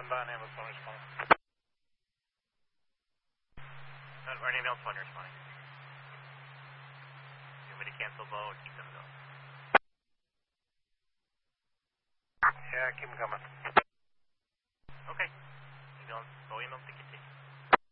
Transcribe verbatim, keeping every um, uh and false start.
by, and ambulance one responding. Uh, our ambulance one responding. You want me to cancel Bo or keep them going? Yeah, keep them coming. Okay. Ambulance, Bo ambulance to continue.